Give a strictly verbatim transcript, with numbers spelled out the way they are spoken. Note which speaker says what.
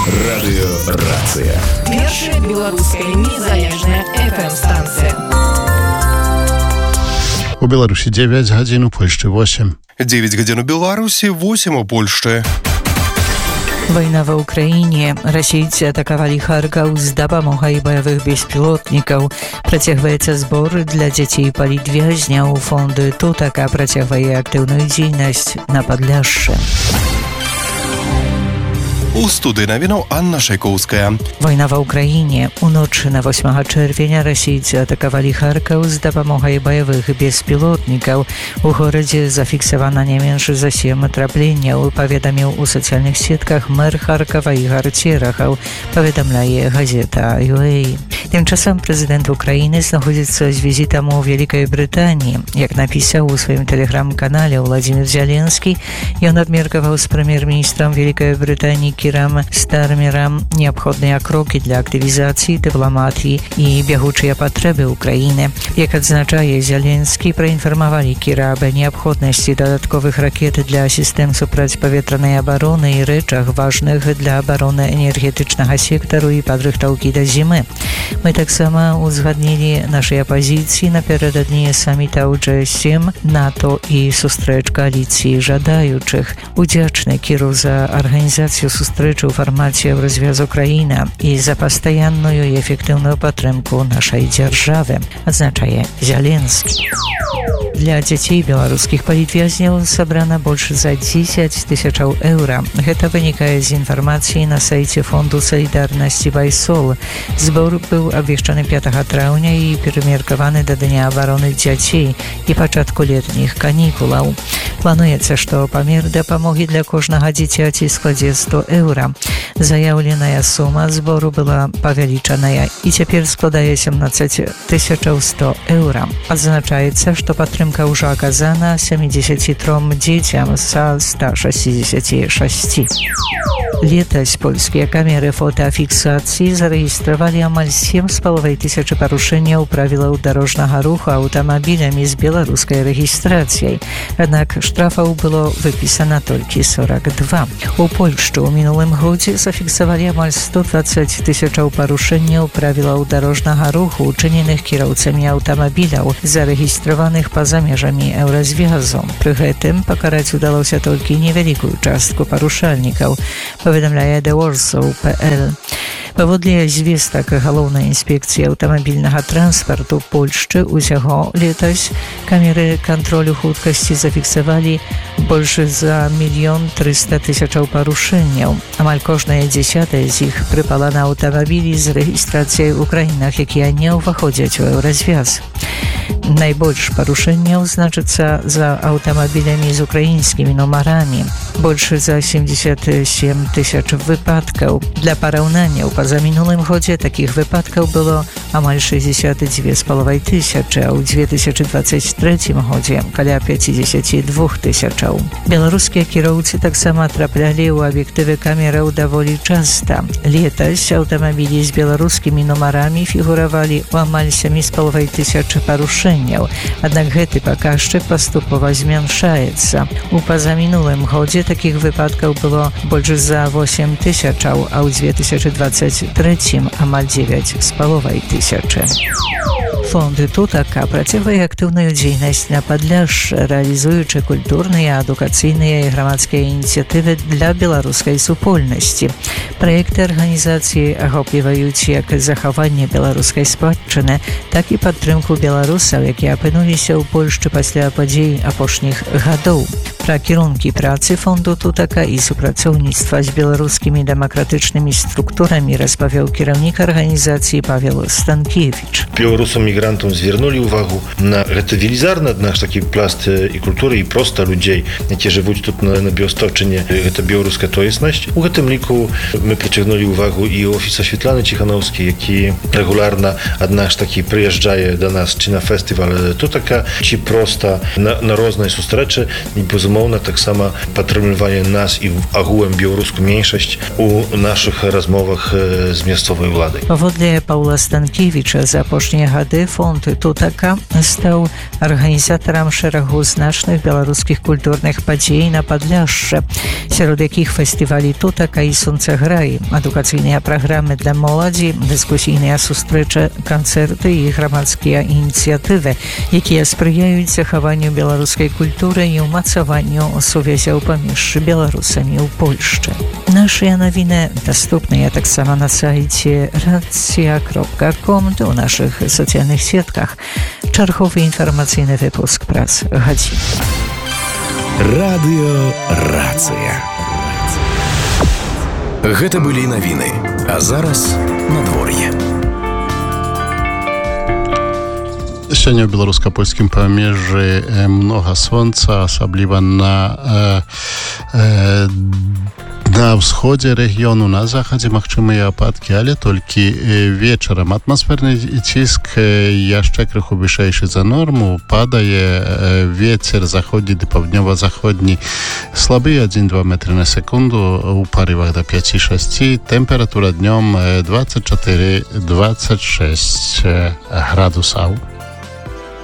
Speaker 1: Радыёрацыя.
Speaker 2: Першая беларуская незалежная эф эм-станцыя.
Speaker 3: У Беларусі дзевяць гадзін, у Польшчы восемь.
Speaker 4: девять гадзін у Беларусі, восемь у Польшчы.
Speaker 5: Wojna w Ukrainie. Rasijcy atakowali Charków z dopamogą bojowych bezpilotników. Працягваецца збор для дзяцей палітвязняў. Фонды Тутака працягвае актыўную дзейнасць на Падляшшы.
Speaker 4: У студыі навінаў Анна Шайкоўская.
Speaker 5: Wojna w Ukrainie. У ночы на восьмага чэрвеня расійцы атакавалі Харкаў з дапамогай баявых беспілотнікаў. У горадзе зафіксавана не менш за сем атрапленняў, паведаміў у сацыяльных сетках мэр Харкава Ігар Церахаў, паведамляе газета ю эй. Тymczasem prezydent Ukrainy знаходзіцца з візітам у Вялікай Брытаніі. Як напісаў у сваім тэлеграм-канале Владимир Зеленскі, ён абмеркаваў з прэм'ер-міністрам Вялікай Брытаніі Кірам Стармерам неабходныя крокі для актывізацыі дыпламатыі і бягучыя патрэбы Украіны. Як адзначае Зеленскі, праінфармавалі Кіра аб неабходнасці дадатковых ракет для сістэм супрацьпаветранай абароны і рэчах важных для абароны энергетычнага сектару і падрыхтоўкі да зімы. Мы таксама узгаднілі нашыя пазіцыі напярэдадні саміта ў джэ сем, НАТО і сустрэч кааліцыі жадаючых. Удзячны Кіру за арганізацыю сустрэчы ў фармаце «Развяз Украіна» і за пастаянную і эфектыўную падтрымку нашай дзяржавы, адзначае Зеленскі. Для дзяцей беларускіх палітвязняў сабрана больш за дзесяць тысячаў еўра. Гэта вынікае з інфармацыі на сайце фонду салідарнасці «Байсол». Збор быў абвешчаны пятага траўня і перамеркаваны да Дня абароны дзяцей і пачатку летніх канікулаў. Плануецца, што памер дапамогі для кожнага дзіцяці складзе сто еўра. Заяўленая сума збору была павялічаная і цяпер складае сямнаццаць тысячаў сто еўра. Адзначаецца, што падтрымка ўжо аказана сямдзесяці тром дзецям са ста шэсцідзесяці шасці. Летась польскія камеры фотофіксацыі зарэгістравалі амаль сем з паловай тысячы парушэнняў правілаў дарожнага руху аўтамабілямі з беларускай рэгістрацыяй. Аднак штрафаў было выпісана толькі сорок два. У Польшчы ў мінулым годзе зафіксавалі амаль сто дваццаць тысячаў парушэнняў правілаў дарожнага руху, учыненых кіроўцамі аўтамабіляў, зарэгістраваных па-за межамі еўразвязу. Пры гэтым пакараць удалося толькі невялікую частку парушальнікаў, паведамляе The Warsaw точка пэ эл. Паводле звестак галоўнай інспекцыі аўтамабільнага транспарту Польшчы усяго летась камеры кантролю хуткасці зафіксавалі больш за мільён трыста тысячаў парушэнняў. Амаль кожнае дзесятае з іх прыпала на аўтамабілі з рэгістрацыяй у краінах, якія не ўваходзяць у еўразвяз. Найбольш парушэнняў значыцца за аўтамабілямі з украінскімі нумарамі. Больш за сямдзесят сем тысяч выпадкаў. Для параўнання, у пазамінулым годзе такіх выпадкаў было амаль шэсцьдзесят дзве з паловай тысячы, а ў две тысячы дваццаць трэцім годзе каля пяцьдзесят два тысячаў. Беларускія кіроўцы таксама траплялі ў аб'ектывы камераў даволі часта. Летась аўтамабілі з беларускімі нумарамі фігуравалі ў амаль сем з паловай тысячы парушэнняў. Аднак гэты паказчык паступова змяншаецца. У пазамінулым годзе такіх выпадкаў было больш за восемь тысячаў, а ў две тысячы дваццаць трэцім амаль дзевяць з паловай тысячы. Фонды Тутака працягвае актыўную дзейнасць на Падляшшы, рэалізуючы культурныя, адукацыйныя і грамадскія ініцыятывы для беларускай супольнасці. Праекты арганізацыі ахопліваюць як захаванне беларускай спадчыны, так і падтрымку беларусаў, якія апынуліся ў Польшчы пасля падзей апошніх гадоў. Пра кірункі працы фонду Тутака і супрацоўніцтва з беларускімі дэмакратычнымі структурамі распавёў кіраўнік арганізацыі Павел Станкевич.
Speaker 6: Беларусам мігрантам звярнулі ўвагу на гэта велізарны наш такі пласт і культуры і проста людзей, якія жывуць тут на, на Біосточыне. Гэта беларуская тоеснасць. У гэтым ліку мы прыцягнулі ўвагу і офіса Святланы Ціханаўскай, які рэгулярна аднак такі прыязджае да нас ці на фестываль Тутака, ці проста на, на розныя сустрэчы. І безумоўна таксама падтрымлівае нас і агулам беларускую меншасць у нашых размовах з мясцовай уладай.
Speaker 5: Паводле Паўла Станкевіча за апошнія гады фонд Тутака стаў арганізатарам шэрагу значных беларускіх культурных падзей на Падляшшы, сярод якіх фестывалі Тутака і Сонцаграі, адукацыйныя праграмы для моладзі, дыскусійныя сустрэчы, канцэрты і грамадскія ініцыятывы, якія спрыяюць захаванню беларускай культуры і ўмацаванню сувязяў паміж беларусамі ў Польшчы. Нашыя навіны даступныя таксама на сайце racja kropka com, у нашых сацыяльных сетках. Чарговы інфармацыйны выпуск праз гадзіну.
Speaker 1: Радыё Рацыя. Гэта былі навіны, а зараз надвор'е.
Speaker 3: Сёння ў беларуска-польскім памежжы многа сонца, асабліва на э, э, на ўсходзе рэгіёну, на захадзе магчымыя ападкі, але толькі вечарам. Атмасферны ціск яшчэ крыху вышэйшы за норму, падае вецер заходні ды паўднёва-заходні слабы адзін-два метры на секунду, у парывах да пяць-шэсць, тэмпература днём дваццаць чатыры - дваццаць шэсць градусаў.